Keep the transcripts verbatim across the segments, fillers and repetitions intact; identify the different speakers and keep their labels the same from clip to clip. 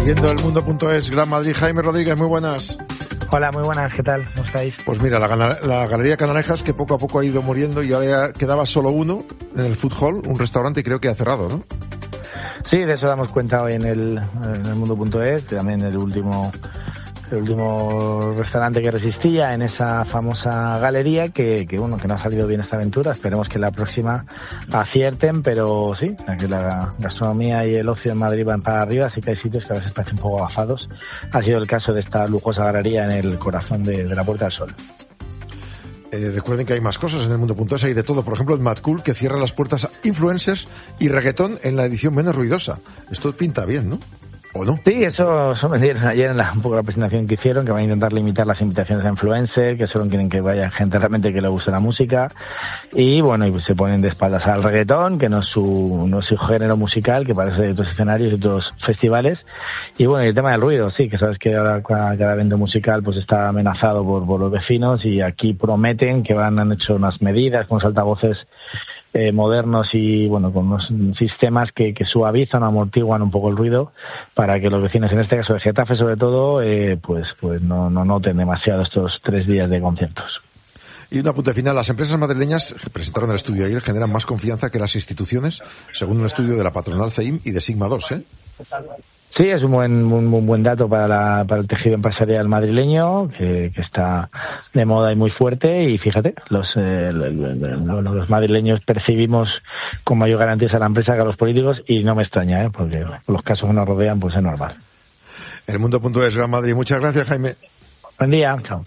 Speaker 1: Siguiendo el mundo.es, Gran Madrid, Jaime Rodríguez, muy buenas.
Speaker 2: Hola, muy buenas, ¿qué tal? ¿Cómo estáis?
Speaker 1: Pues mira, la, la Galería Canalejas, que poco a poco ha ido muriendo y ahora quedaba solo uno en el Food Hall, un restaurante, y creo que ha cerrado, ¿no?
Speaker 2: Sí, de eso damos cuenta hoy en el, en el mundo.es, también el último... el último restaurante que resistía en esa famosa galería, que, que bueno, que no ha salido bien esta aventura. Esperemos que la próxima acierten, pero sí, que la gastronomía y el ocio en Madrid van para arriba, así que hay sitios que a veces parecen un poco agafados. Ha sido el caso de esta lujosa galería en el corazón de, de la Puerta del Sol.
Speaker 1: Eh, recuerden que hay más cosas en el mundo.es, hay de todo. Por ejemplo, el Mad Cool, que cierra las puertas a influencers y reggaetón en la edición menos ruidosa. Esto pinta bien, ¿no? ¿O no?
Speaker 2: Sí, eso, eso me dieron ayer en la, un poco la presentación que hicieron, que van a intentar limitar las invitaciones a influencers, que solo quieren que vaya gente realmente que le guste la música, y bueno, y se ponen de espaldas al reggaetón, que no es su, no es su género musical, que parece de otros escenarios y otros festivales, y bueno, y el tema del ruido, sí, que sabes que ahora cada, cada evento musical pues está amenazado por, por los vecinos, y aquí prometen que van, han hecho unas medidas con los altavoces Eh, modernos y bueno, con unos sistemas que, que suavizan, amortiguan un poco el ruido para que los vecinos, en este caso de Getafe sobre todo, eh, pues pues no, no noten demasiado estos tres días de conciertos.
Speaker 1: Y un apunte final, las empresas madrileñas que presentaron el estudio ayer generan más confianza que las instituciones, según un estudio de la patronal C E I M y de Sigma dos, ¿eh?
Speaker 2: Sí, es un buen un, un buen dato para, la, para el tejido empresarial madrileño, que, que está de moda y muy fuerte, y fíjate, los, eh, los, los madrileños percibimos con mayor garantía a la empresa que a los políticos, y no me extraña, ¿eh? Porque los casos que nos rodean pues es normal.
Speaker 1: El mundo.es, Gran Madrid. Muchas gracias, Jaime.
Speaker 2: Buen día. Chao.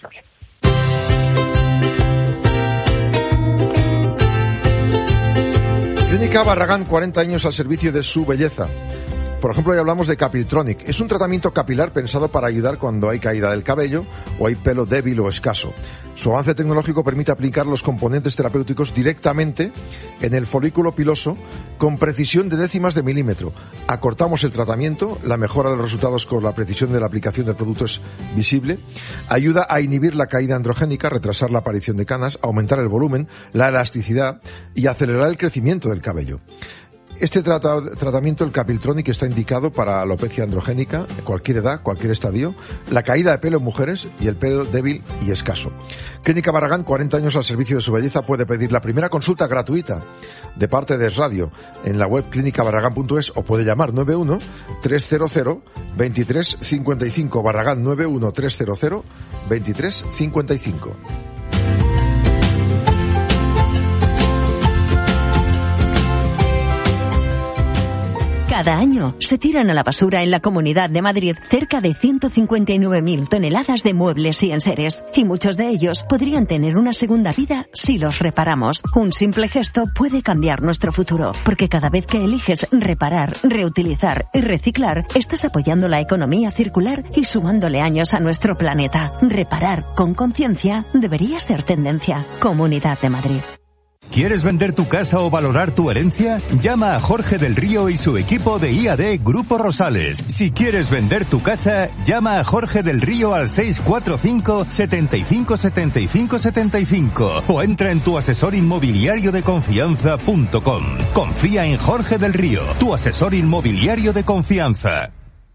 Speaker 1: Clínica Barragán, cuarenta años al servicio de su belleza. Por ejemplo, hoy hablamos de Capiltronic. Es un tratamiento capilar pensado para ayudar cuando hay caída del cabello o hay pelo débil o escaso. Su avance tecnológico permite aplicar los componentes terapéuticos directamente en el folículo piloso con precisión de décimas de milímetro. Acortamos el tratamiento, la mejora de los resultados con la precisión de la aplicación del producto es visible. Ayuda a inhibir la caída androgénica, retrasar la aparición de canas, aumentar el volumen, la elasticidad y acelerar el crecimiento del cabello. Este trata, tratamiento, el Capiltronic, está indicado para alopecia androgénica, cualquier edad, cualquier estadio, la caída de pelo en mujeres y el pelo débil y escaso. Clínica Barragán, cuarenta años al servicio de su belleza. Puede pedir la primera consulta gratuita de parte de Es Radio en la web clínica barragán punto es o puede llamar nueve uno tres cero cero veintitrés cincuenta y cinco. Barragán nueve uno tres cero cero veintitrés cincuenta y cinco.
Speaker 3: Cada año se tiran a la basura en la Comunidad de Madrid cerca de ciento cincuenta y nueve mil toneladas de muebles y enseres, y muchos de ellos podrían tener una segunda vida si los reparamos. Un simple gesto puede cambiar nuestro futuro, porque cada vez que eliges reparar, reutilizar y reciclar, estás apoyando la economía circular y sumándole años a nuestro planeta. Reparar con conciencia debería ser tendencia. Comunidad de Madrid.
Speaker 4: ¿Quieres vender tu casa o valorar tu herencia? Llama a Jorge del Río y su equipo de I A D Grupo Rosales. Si quieres vender tu casa, llama a Jorge del Río al seis cuatro cinco, setenta y cinco, setenta y cinco, setenta y cinco o entra en tu asesor inmobiliario de confianza punto com. Confía en Jorge del Río, tu asesor inmobiliario de confianza.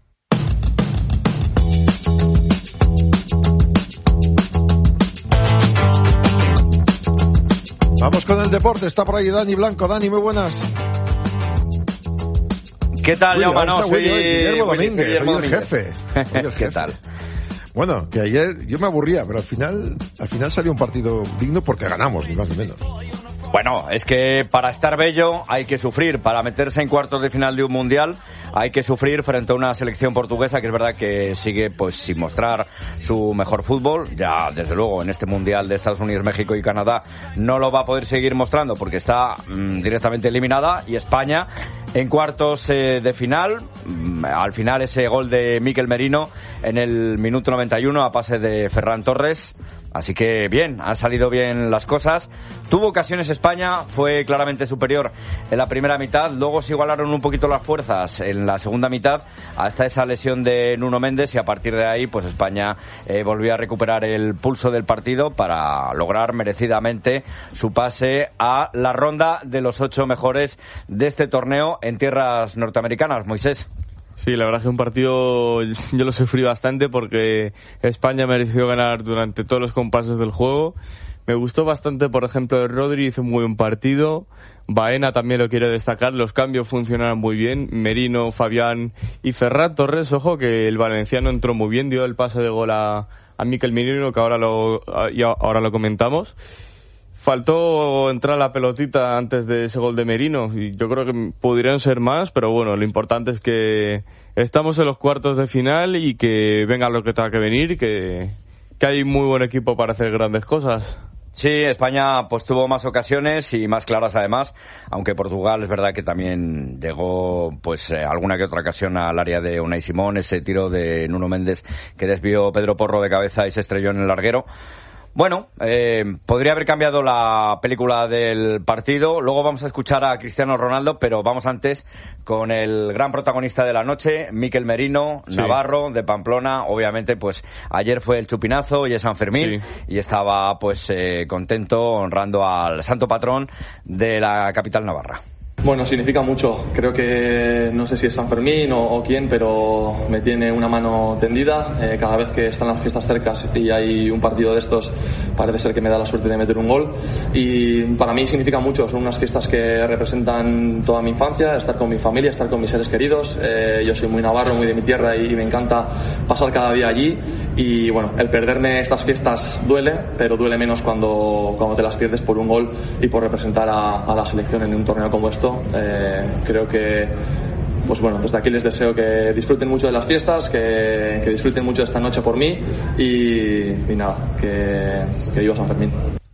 Speaker 1: Vamos con el deporte, está por ahí Dani Blanco. Dani, muy buenas.
Speaker 5: ¿Qué tal, Jaume? No, soy
Speaker 1: Guillermo Domínguez,
Speaker 5: Guillermo
Speaker 1: soy el jefe. Soy el jefe.
Speaker 5: ¿Qué tal?
Speaker 1: Bueno, que ayer yo me aburría, pero al final al final salió un partido digno porque ganamos, ni más ni menos.
Speaker 5: Bueno, es que para estar bello hay que sufrir. Para meterse en cuartos de final de un mundial hay que sufrir frente a una selección portuguesa que es verdad que sigue pues sin mostrar su mejor fútbol. Ya desde luego en este mundial de Estados Unidos, México y Canadá no lo va a poder seguir mostrando porque está mmm, directamente eliminada. Y España en cuartos eh, de final. Mmm, al final ese gol de Mikel Merino en el minuto noventa y uno a pase de Ferran Torres. Así que bien, han salido bien las cosas. Tuvo ocasiones España, fue claramente superior en la primera mitad. Luego se igualaron un poquito las fuerzas en la segunda mitad hasta esa lesión de Nuno Méndez, y a partir de ahí pues España eh, volvió a recuperar el pulso del partido para lograr merecidamente su pase a la ronda de los ocho mejores de este torneo en tierras norteamericanas. Moisés.
Speaker 6: Sí, la verdad es que un partido yo lo sufrí bastante porque España mereció ganar durante todos los compases del juego. Me gustó bastante, por ejemplo, Rodri hizo un muy buen partido. Baena también lo quiero destacar, los cambios funcionaron muy bien. Merino, Fabián y Ferran Torres, ojo que el valenciano entró muy bien, dio el pase de gol a, a Mikel Merino, que ahora lo, y ahora lo comentamos. Faltó entrar la pelotita antes de ese gol de Merino y yo creo que podrían ser más, pero bueno, lo importante es que estamos en los cuartos de final y que venga lo que tenga que venir, que, que hay muy buen equipo para hacer grandes cosas.
Speaker 5: Sí, España pues tuvo más ocasiones y más claras además, aunque Portugal es verdad que también llegó pues eh, alguna que otra ocasión al área de Unai Simón, ese tiro de Nuno Méndez que desvió Pedro Porro de cabeza y se estrelló en el larguero. Bueno, eh, podría haber cambiado la película del partido. Luego vamos a escuchar a Cristiano Ronaldo, pero vamos antes con el gran protagonista de la noche, Mikel Merino, sí. Navarro, de Pamplona. Obviamente, pues ayer fue el chupinazo y es San Fermín, sí. y estaba pues eh, contento honrando al santo patrón de la capital navarra.
Speaker 7: Bueno, significa mucho. Creo que no sé si es San Fermín o, o quién, pero me tiene una mano tendida. Eh, cada vez que están las fiestas cercas y hay un partido de estos, parece ser que me da la suerte de meter un gol. Y para mí significa mucho. Son unas fiestas que representan toda mi infancia, estar con mi familia, estar con mis seres queridos. Eh, yo soy muy navarro, muy de mi tierra y, y me encanta pasar cada día allí. Y bueno, el perderme estas fiestas duele, pero duele menos cuando, cuando te las pierdes por un gol y por representar a, a la selección en un torneo como esto. Eh, creo que pues bueno, desde aquí les deseo que disfruten mucho de las fiestas, que, que disfruten mucho de esta noche por mí y, y nada, que, que viva San Fermín.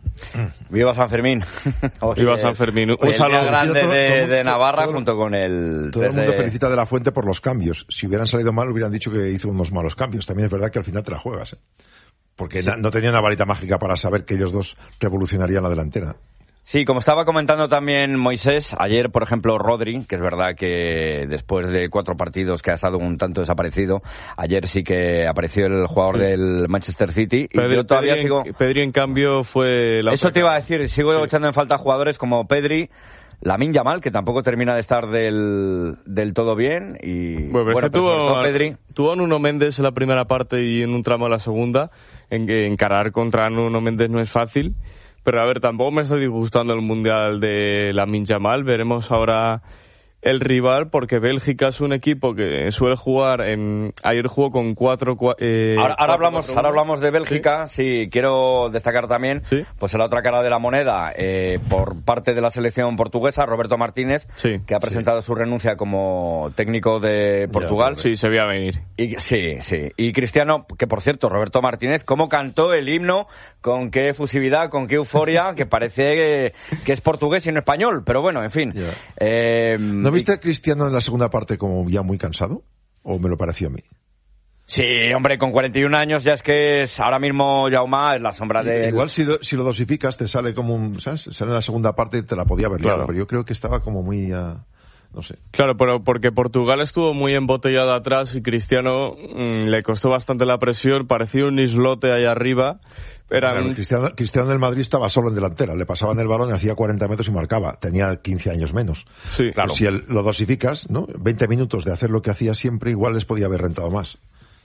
Speaker 5: Viva San Fermín.
Speaker 6: Oye, Viva San Fermín. Un
Speaker 5: el
Speaker 6: saludo
Speaker 5: grande
Speaker 1: todo,
Speaker 5: de,
Speaker 1: todo,
Speaker 5: de Navarra
Speaker 1: todo,
Speaker 5: junto con el...
Speaker 1: Todo el mundo
Speaker 5: de...
Speaker 1: felicita de la Fuente por los cambios. Si hubieran salido mal, hubieran dicho que hizo unos malos cambios. También es verdad que al final te la juegas, ¿eh? Porque sí. na, no tenía una varita mágica para saber que ellos dos revolucionarían la delantera.
Speaker 5: Sí, como estaba comentando también Moisés, ayer, por ejemplo, Rodri, que es verdad que después de cuatro partidos que ha estado un tanto desaparecido, ayer sí que apareció el jugador sí. del Manchester City. Y
Speaker 6: Pedri,
Speaker 5: yo todavía
Speaker 6: Pedri,
Speaker 5: sigo...
Speaker 6: Pedri, en cambio, fue... La
Speaker 5: Eso
Speaker 6: otra
Speaker 5: te iba a decir, sigo
Speaker 6: sí.
Speaker 5: echando en falta jugadores como Pedri, Lamine Yamal, que tampoco termina de estar del, del todo bien. Y
Speaker 6: bueno,
Speaker 5: bueno,
Speaker 6: pues tuvo,
Speaker 5: Pedri.
Speaker 6: tuvo a Nuno Méndez en la primera parte y en un tramo de la segunda, en que encarar contra Nuno Méndez no es fácil. Pero a ver, tampoco me está disgustando el Mundial de Lamine Yamal. Veremos ahora el rival, porque Bélgica es un equipo que suele jugar en... Ayer jugó con cuatro... Eh,
Speaker 5: ahora, ahora,
Speaker 6: cuatro,
Speaker 5: hablamos,
Speaker 6: cuatro,
Speaker 5: ahora hablamos de Bélgica. Sí, sí quiero destacar también,
Speaker 6: ¿sí?
Speaker 5: pues en la otra cara de la moneda, eh, por parte de la selección portuguesa, Roberto Martínez, sí, que ha presentado sí. su renuncia como técnico de Portugal.
Speaker 6: Ya, sí, se veía venir.
Speaker 5: Y, sí, sí. Y Cristiano, que por cierto, Roberto Martínez, cómo cantó el himno, con qué efusividad, con qué euforia, que parece que, que es portugués y no español. Pero bueno, en fin.
Speaker 1: Yeah.
Speaker 5: Eh,
Speaker 1: ¿No viste a Cristiano en la segunda parte como ya muy cansado? ¿O me lo pareció a mí?
Speaker 5: Sí, hombre, con cuarenta y un años ya es que es ahora mismo Jaume es la sombra de...
Speaker 1: Igual si lo, si lo dosificas te sale como un... ¿Sabes? Sale en la segunda parte y te la podía haber liado, claro. Pero yo creo que estaba como muy... Uh, no sé.
Speaker 6: Claro, pero porque Portugal estuvo muy embotellado atrás y Cristiano mmm, le costó bastante la presión, parecía un islote ahí arriba. Era
Speaker 1: claro,
Speaker 6: un...
Speaker 1: Cristiano, Cristiano del Madrid estaba solo en delantera, le pasaban el balón y hacía cuarenta metros y marcaba, tenía quince años menos.
Speaker 6: Sí, claro.
Speaker 1: Pues si el, lo dosificas, ¿no? veinte minutos de hacer lo que hacía siempre, igual les podía haber rentado más.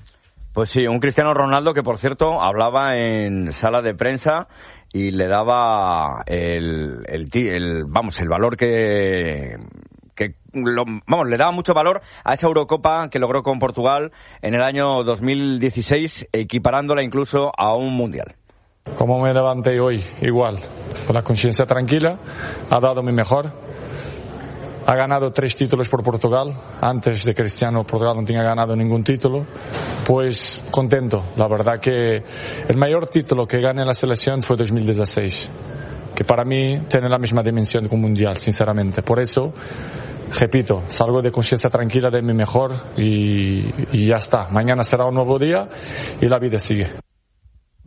Speaker 5: Pues sí, un Cristiano Ronaldo que, por cierto, hablaba en sala de prensa y le daba el, el, el vamos, el valor que... que lo, vamos, le daba mucho valor a esa Eurocopa que logró con Portugal en el año dos mil dieciséis, equiparándola incluso a un Mundial.
Speaker 8: Como me levanté hoy, igual, con la conciencia tranquila, ha dado mi mejor. Ha ganado tres títulos por Portugal. Antes de Cristiano, Portugal no tenía ganado ningún título. Pues contento. La verdad que el mayor título que gané en la selección fue dos mil dieciséis, que para mí tiene la misma dimensión que un Mundial, sinceramente. Por eso, repito, salgo de conciencia tranquila de mi mejor y, y ya está. Mañana será un nuevo día y la vida sigue.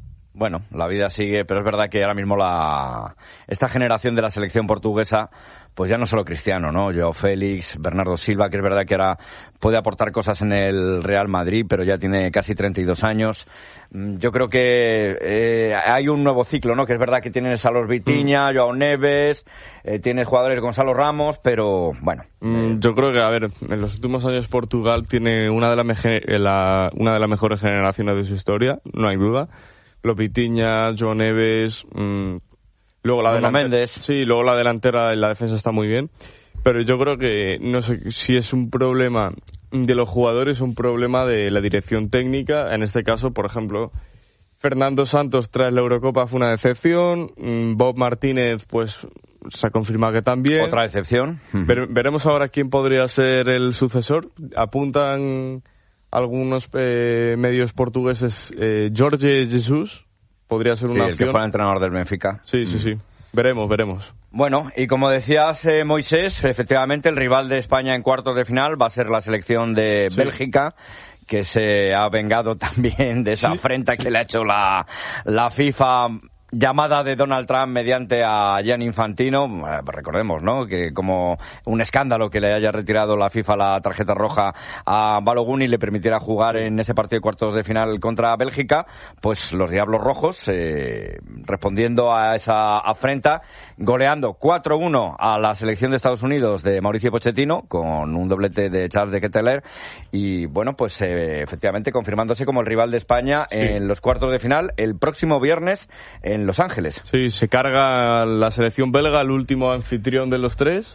Speaker 5: Bueno, la vida sigue, pero es verdad que ahora mismo la esta generación de la selección portuguesa pues ya no solo Cristiano, ¿no? Joao Félix, Bernardo Silva, que es verdad que ahora puede aportar cosas en el Real Madrid, pero ya tiene casi treinta y dos años. Yo creo que eh, hay un nuevo ciclo, ¿no? Que es verdad que tienes a los Vitinha, mm. Joao Neves, eh, tienes jugadores Gonzalo Ramos, pero bueno.
Speaker 6: Mm, yo creo que, a ver, en los últimos años Portugal tiene una de, la meje, la, una de las mejores generaciones de su historia, no hay duda. Los Vitinha, Joao Neves, mmm, luego la delantera, sí, luego la delantera y la defensa está muy bien. Pero yo creo que no sé si es un problema de los jugadores o un problema de la dirección técnica. En este caso, por ejemplo, Fernando Santos tras la Eurocopa fue una decepción. Bob Martínez, pues, se ha confirmado que también.
Speaker 5: Otra decepción.
Speaker 6: Ver, veremos ahora quién podría ser el sucesor. Apuntan algunos eh, medios portugueses. Eh, Jorge Jesus podría ser una
Speaker 5: sí,
Speaker 6: opción.
Speaker 5: El que fue el entrenador del Benfica.
Speaker 6: Sí, sí, sí. Veremos, veremos.
Speaker 5: Bueno, y como decías, eh, Moisés, efectivamente el rival de España en cuartos de final va a ser la selección de sí. Bélgica, que se ha vengado también de esa sí. afrenta que le ha hecho la, la FIFA, llamada de Donald Trump mediante a Gianni Infantino. Eh, recordemos, ¿no?, que como un escándalo que le haya retirado la FIFA la tarjeta roja a Balogun y le permitiera jugar en ese partido de cuartos de final contra Bélgica, pues los Diablos Rojos, eh, respondiendo a esa afrenta, goleando cuatro uno a la selección de Estados Unidos de Mauricio Pochettino, con un doblete de Charles de Ketelaere, y bueno, pues eh, efectivamente confirmándose como el rival de España sí. en los cuartos de final el próximo viernes en Los Ángeles.
Speaker 6: Sí, se carga la selección belga, el último anfitrión de los tres.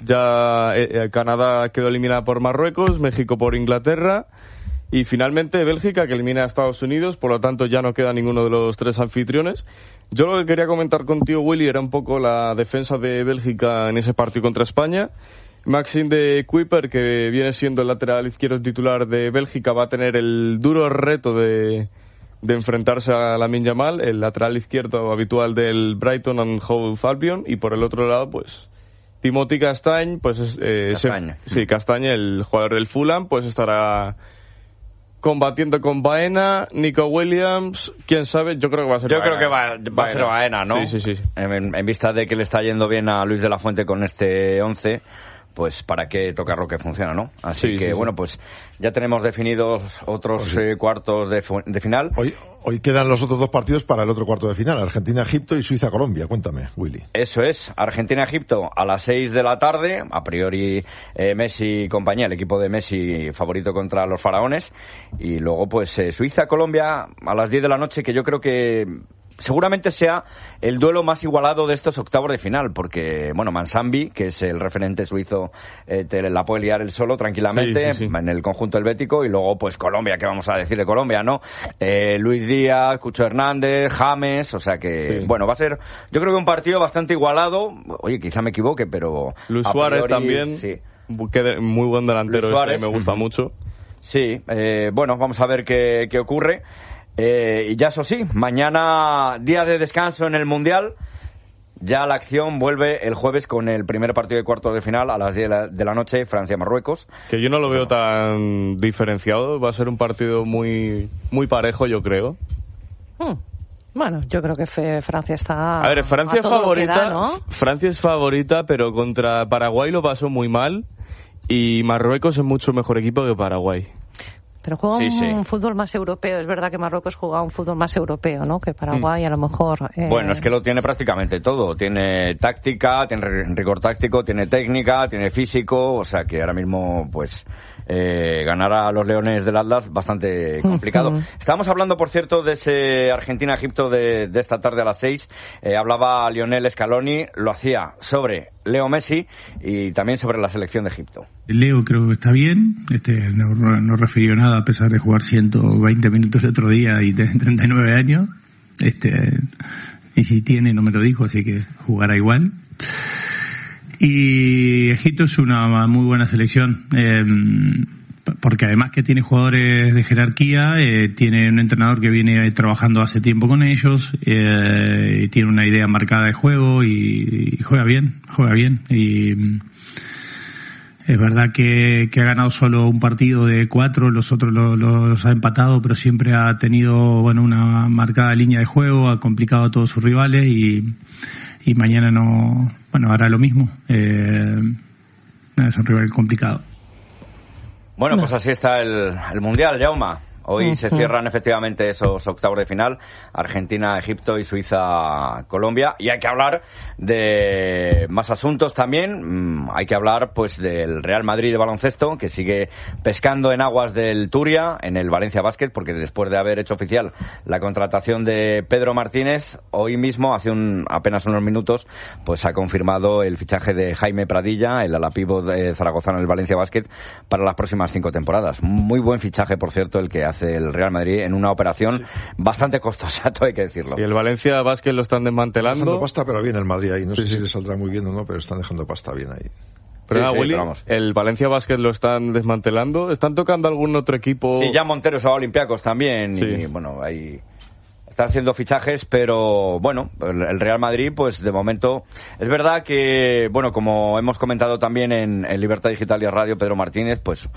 Speaker 6: Ya eh, Canadá quedó eliminada por Marruecos, México por Inglaterra y finalmente Bélgica, que elimina a Estados Unidos, por lo tanto ya no queda ninguno de los tres anfitriones. Yo lo que quería comentar contigo, Willy, era un poco la defensa de Bélgica en ese partido contra España. Maxime de Kuiper, que viene siendo el lateral izquierdo titular de Bélgica, va a tener el duro reto de... de enfrentarse a Lamine Yamal, el lateral izquierdo habitual del Brighton and Hove Albion, y por el otro lado, pues, Timothy Castagne, pues, eh,
Speaker 5: Castagne.
Speaker 6: Se, sí, Castagne, el jugador del Fulham, pues estará combatiendo con Baena, Nico Williams, quién sabe, yo creo que va a ser
Speaker 5: Yo
Speaker 6: Baena.
Speaker 5: creo que va, va a ser Baena, ¿no?
Speaker 6: Sí, sí, sí.
Speaker 5: En, en vista de que le está yendo bien a Luis de la Fuente con este once, pues para qué tocar lo que funciona, ¿no? Así sí, que, sí, bueno, sí. pues ya tenemos definidos otros eh, cuartos de, de final.
Speaker 1: Hoy, hoy quedan los otros dos partidos para el otro cuarto de final, Argentina-Egipto y Suiza-Colombia. Cuéntame, Willy.
Speaker 5: Eso es, Argentina-Egipto a las seis de la tarde, a priori eh, Messi y compañía, el equipo de Messi favorito contra los faraones, y luego pues eh, Suiza-Colombia a las diez de la noche, que yo creo que seguramente sea el duelo más igualado de estos octavos de final, porque, bueno, Mansambi, que es el referente suizo, eh, te la puede liar él solo tranquilamente sí, sí, sí. en el conjunto helvético, y luego, pues, Colombia, ¿qué vamos a decir de Colombia, no? Eh, Luis Díaz, Cucho Hernández, James, o sea que, sí. bueno, va a ser, yo creo que un partido bastante igualado. Oye, quizá me equivoque, pero...
Speaker 6: Luis Suárez priori, también, sí. que muy buen delantero, Suárez, ese, me gusta uh-huh. mucho.
Speaker 5: Sí, eh, bueno, vamos a ver qué, qué ocurre. Eh, y ya eso sí, mañana día de descanso en el Mundial. Ya la acción vuelve el jueves con el primer partido de cuartos de final a las diez de la noche, Francia-Marruecos.
Speaker 6: Que yo no lo veo tan diferenciado, va a ser un partido muy muy parejo, yo creo.
Speaker 9: Hmm. Bueno, yo creo que Francia está...
Speaker 6: A ver, Francia
Speaker 9: a
Speaker 6: es favorita,
Speaker 9: da, ¿no?
Speaker 6: Francia es favorita, pero contra Paraguay lo pasó muy mal, y Marruecos es mucho mejor equipo que Paraguay.
Speaker 9: Pero juega
Speaker 5: sí,
Speaker 9: un,
Speaker 5: sí.
Speaker 9: un fútbol más europeo. Es verdad que Marruecos juega un fútbol más europeo, ¿no? Que Paraguay, a lo mejor... Eh...
Speaker 5: Bueno, es que lo tiene prácticamente todo. Tiene táctica, tiene rigor táctico, tiene técnica, tiene físico. O sea que ahora mismo, pues, eh, ganar a los Leones del Atlas bastante complicado. Uh-huh. Estábamos hablando, por cierto, de ese Argentina-Egipto de, de esta tarde a las seis. Eh, hablaba Lionel Scaloni, lo hacía sobre Leo Messi y también sobre la selección de Egipto.
Speaker 10: Leo creo que está bien, este no, no refirió nada a pesar de jugar ciento veinte minutos el otro día y tener treinta y nueve años, este y si tiene no me lo dijo, así que jugará igual. Y Egipto es una muy buena selección, eh, porque además que tiene jugadores de jerarquía, eh, tiene un entrenador que viene trabajando hace tiempo con ellos, eh, y tiene una idea marcada de juego y, y juega bien, juega bien y Es verdad que, que ha ganado solo un partido de cuatro, los otros los, los ha empatado, pero siempre ha tenido, bueno, una marcada línea de juego, ha complicado a todos sus rivales y, y mañana no, bueno, hará lo mismo. Eh, es un rival complicado.
Speaker 5: Bueno, pues así está el, el Mundial, Jauma. Hoy uh-huh. se cierran efectivamente esos octavos de final, Argentina, Egipto y Suiza, Colombia. Y hay que hablar de más asuntos también. Hay que hablar pues del Real Madrid de baloncesto, que sigue pescando en aguas del Turia, en el Valencia Basket, porque después de haber hecho oficial la contratación de Pedro Martínez, hoy mismo, hace un, apenas unos minutos, pues ha confirmado el fichaje de Jaime Pradilla, el ala pívot de Zaragoza en el Valencia Basket, para las próximas cinco temporadas. Muy buen fichaje, por cierto, el que hace el Real Madrid en una operación sí. bastante costosa, todo hay que decirlo.
Speaker 6: Y el Valencia Basket lo están desmantelando.
Speaker 1: Dejando pasta, pero bien el Madrid ahí. No sí, sé sí. si le saldrá muy bien o no, pero están dejando pasta bien ahí.
Speaker 6: Pero, sí,
Speaker 5: sí,
Speaker 6: Willy,
Speaker 5: pero vamos.
Speaker 6: el Valencia Basket lo están desmantelando. ¿Están tocando algún otro equipo?
Speaker 5: Sí, ya Montero se va a Olympiacos también. Sí. Y bueno, hay... Están haciendo fichajes, pero bueno, el Real Madrid, pues de momento, es verdad que, bueno, como hemos comentado también en, en Libertad Digital y Radio, Pedro Martínez, pues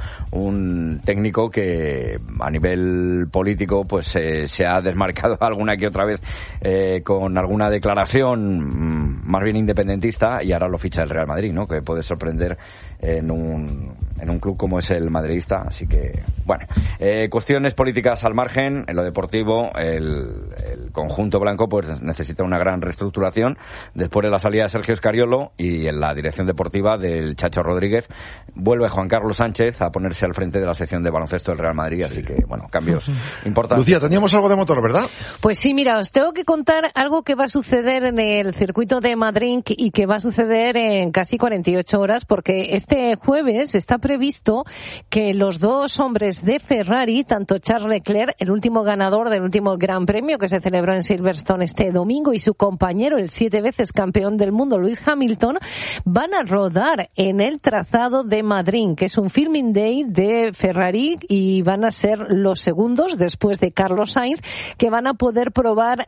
Speaker 5: un técnico que a nivel político, pues eh, se ha desmarcado alguna que otra vez eh, con alguna declaración más bien independentista, y ahora lo ficha el Real Madrid, ¿no? Que puede sorprender en un, en un club como es el madridista, así que, bueno, eh, cuestiones políticas al margen, en lo deportivo, el el conjunto blanco pues necesita una gran reestructuración después de la salida de Sergio Escariolo, y en la dirección deportiva del Chacho Rodríguez vuelve Juan Carlos Sánchez a ponerse al frente de la sección de baloncesto del Real Madrid, así que bueno, cambios importantes.
Speaker 1: Lucía, teníamos algo de motor, ¿verdad?
Speaker 9: Pues sí, mira, os tengo que contar algo que va a suceder en el circuito de Madrid y que va a suceder en casi cuarenta y ocho horas, porque este jueves está previsto que los dos hombres de Ferrari, tanto Charles Leclerc, el último ganador del último Gran Premio que se celebró en Silverstone este domingo, y su compañero, el siete veces campeón del mundo, Lewis Hamilton, van a rodar en el trazado de Madrid, que es un filming day de Ferrari, y van a ser los segundos, después de Carlos Sainz, que van a poder probar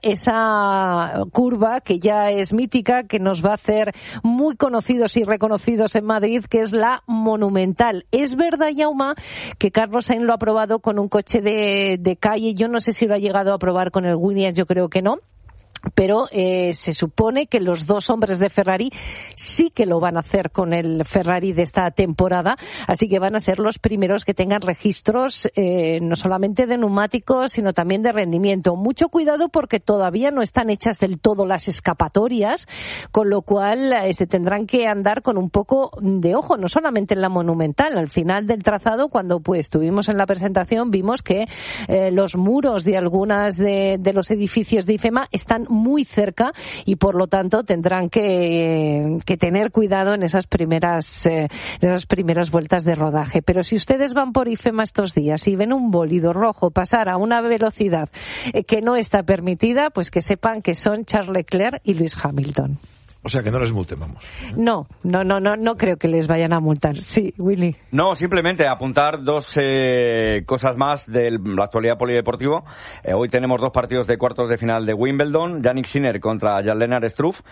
Speaker 9: esa curva que ya es mítica, que nos va a hacer muy conocidos y reconocidos en Madrid, que es la Monumental. Es verdad, Jauma, que Carlos Sainz lo ha probado con un coche de, de calle. Yo no sé si lo ha llegado a probar con el Williams, yo creo que no. Pero eh, se supone que los dos hombres de Ferrari sí que lo van a hacer con el Ferrari de esta temporada, así que van a ser los primeros que tengan registros eh, no solamente de neumáticos, sino también de rendimiento. Mucho cuidado, porque todavía no están hechas del todo las escapatorias, con lo cual eh, se tendrán que andar con un poco de ojo, no solamente en la Monumental. Al final del trazado, cuando pues estuvimos en la presentación, vimos que eh, los muros de algunas de, de los edificios de IFEMA están muy cerca, y por lo tanto tendrán que, que tener cuidado en esas primeras eh, esas primeras vueltas de rodaje. Pero si ustedes van por IFEMA estos días y ven un bólido rojo pasar a una velocidad eh, que no está permitida, pues que sepan que son Charles Leclerc y Lewis Hamilton.
Speaker 1: O sea, que no les multen, vamos.
Speaker 9: No, no, no, no, no creo que les vayan a multar. Sí, Willy.
Speaker 5: No, simplemente apuntar dos eh, cosas más de la actualidad polideportivo. Eh, hoy tenemos dos partidos de cuartos de final de Wimbledon. Jannik Sinner contra Jan-Lennard Struff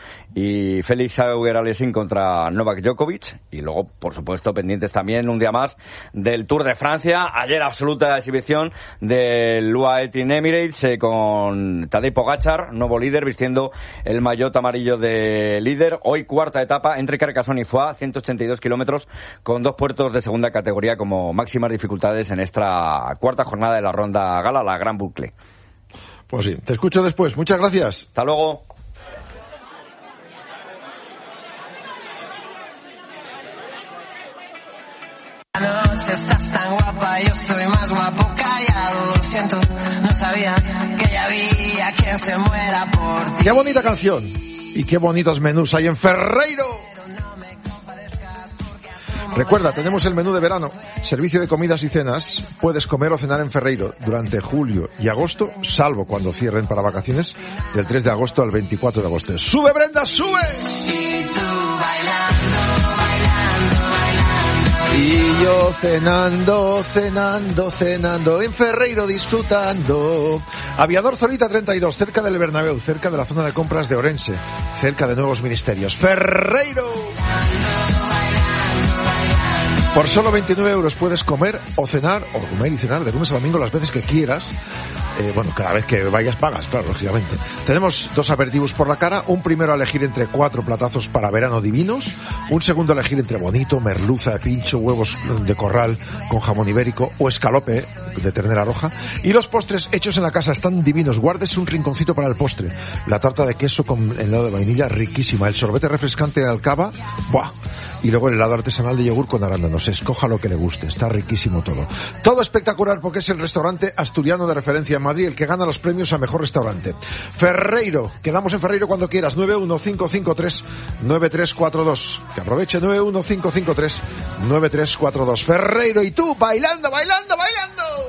Speaker 5: y Félix Auger-Aliassime contra Novak Djokovic. Y luego, por supuesto, pendientes también un día más del Tour de Francia. Ayer absoluta exhibición del U A E Team Emirates eh, con Tadej Pogačar, nuevo líder, vistiendo el maillot amarillo de líder. Hoy cuarta etapa, Enric Carcassonne y Foix, ciento ochenta y dos kilómetros, con dos puertos de segunda categoría como máximas dificultades en esta cuarta jornada de la ronda gala, la Gran Boucle.
Speaker 1: Pues sí, te escucho después. Muchas gracias.
Speaker 5: Hasta luego.
Speaker 11: Si estás tan guapa, yo soy más guapo callado. Lo siento, no sabía que ya había quien se muera por ti.
Speaker 1: Qué bonita canción. Y qué bonitos menús hay en Ferreiro. Recuerda, tenemos el menú de verano, servicio de comidas y cenas. Puedes comer o cenar en Ferreiro durante julio y agosto, salvo cuando cierren para vacaciones, del tres de agosto al veinticuatro de agosto. ¡Sube, Brenda, sube!
Speaker 11: Y tú bailando, bailando, bailando.
Speaker 1: Y yo cenando, cenando, cenando, en Ferreiro disfrutando. Aviador Zorita treinta y dos, cerca del Bernabéu, cerca de la zona de compras de Orense, cerca de nuevos ministerios. Ferreiro.
Speaker 11: Bailando, bailando, bailando.
Speaker 1: Por solo veintinueve euros puedes comer o cenar, o comer y cenar de lunes a domingo las veces que quieras. Eh, bueno, cada vez que vayas pagas, claro, lógicamente. Tenemos dos aperitivos por la cara, un primero a elegir entre cuatro platazos para verano divinos, un segundo a elegir entre bonito, merluza de pincho, huevos de corral con jamón ibérico o escalope de ternera roja, y los postres hechos en la casa están divinos. Guárdese un rinconcito para el postre. La tarta de queso con helado de vainilla, riquísima. El sorbete refrescante de alcaba, ¡buah! Y luego el helado artesanal de yogur con arándanos. Escoja lo que le guste, está riquísimo todo. Todo espectacular porque es el restaurante asturiano de referencia en Madrid, el que gana los premios a mejor restaurante. Ferreiro, quedamos en Ferreiro cuando quieras. nueve uno cinco cinco tres nueve tres cuatro dos. Que aproveche. Nueve uno cinco cinco tres nueve tres cuatro dos. Ferreiro, y tú bailando, bailando, bailando.